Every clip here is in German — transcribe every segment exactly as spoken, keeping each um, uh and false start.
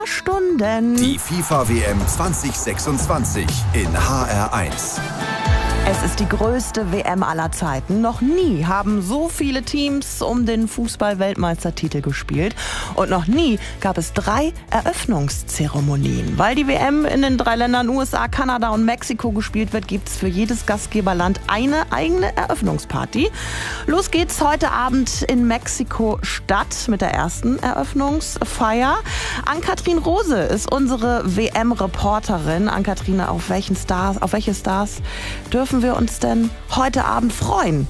Stunden. Die FIFA-W M zwanzig sechsundzwanzig in H R eins. Es ist die größte W M aller Zeiten. Noch nie haben so viele Teams um den Fußball-Weltmeistertitel gespielt. Und noch nie gab es drei Eröffnungszeremonien. Weil die W M in den drei Ländern U S A, Kanada und Mexiko gespielt wird, gibt es für jedes Gastgeberland eine eigene Eröffnungsparty. Los geht's heute Abend in Mexiko-Stadt mit der ersten Eröffnungsfeier. Ann-Kathrin Rose ist unsere W M-Reporterin. Ann-Kathrin, auf welchen Stars, auf welche Stars dürfen wir uns denn heute Abend freuen?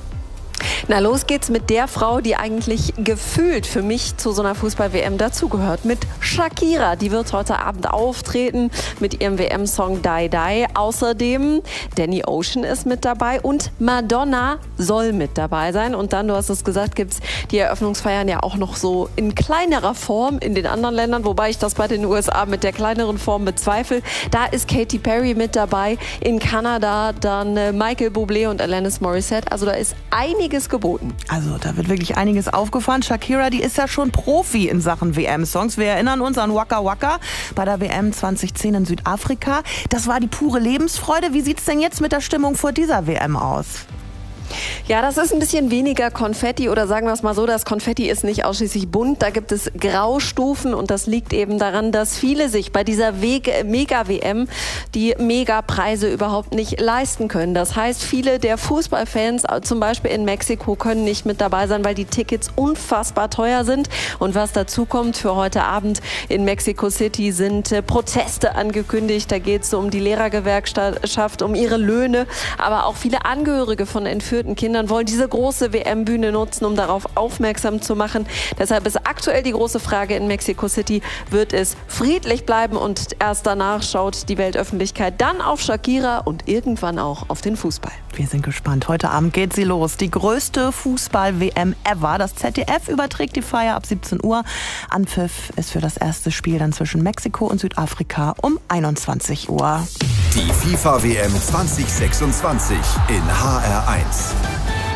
Na, los geht's mit der Frau, die eigentlich gefühlt für mich zu so einer Fußball-W M dazugehört. Mit Shakira. Die wird heute Abend auftreten mit ihrem W M-Song Die Die. Außerdem Danny Ocean ist mit dabei und Madonna soll mit dabei sein. Und dann, du hast es gesagt, gibt's die Eröffnungsfeiern ja auch noch so in kleinerer Form in den anderen Ländern. Wobei ich das bei den U S A mit der kleineren Form bezweifle. Da ist Katy Perry mit dabei. In Kanada dann Michael Bublé und Alanis Morissette. Also da ist einiges geboten. Also da wird wirklich einiges aufgefahren. Shakira, die ist ja schon Profi in Sachen W M-Songs. Wir erinnern uns an Waka Waka bei der W M zweitausendzehn in Südafrika. Das war die pure Lebensfreude. Wie sieht's denn jetzt mit der Stimmung vor dieser W M aus? Ja, das ist ein bisschen weniger Konfetti oder sagen wir es mal so, das Konfetti ist nicht ausschließlich bunt, da gibt es Graustufen und das liegt eben daran, dass viele sich bei dieser Mega-W M die Megapreise überhaupt nicht leisten können. Das heißt, viele der Fußballfans, zum Beispiel in Mexiko, können nicht mit dabei sein, weil die Tickets unfassbar teuer sind. Und was dazu kommt für heute Abend in Mexico City sind Proteste angekündigt. Da geht es um die Lehrergewerkschaft, um ihre Löhne, aber auch viele Angehörige von entführten Kindern wollen diese große W M-Bühne nutzen, um darauf aufmerksam zu machen. Deshalb ist aktuell die große Frage in Mexico City, wird es friedlich bleiben und erst danach schaut die Weltöffentlichkeit dann auf Shakira und irgendwann auch auf den Fußball. Wir sind gespannt. Heute Abend geht sie los. Die größte Fußball-W M ever. Das Z D F überträgt die Feier ab siebzehn Uhr. Anpfiff ist für das erste Spiel dann zwischen Mexiko und Südafrika um einundzwanzig Uhr. Die FIFA-W M zwanzig sechsundzwanzig in H R eins.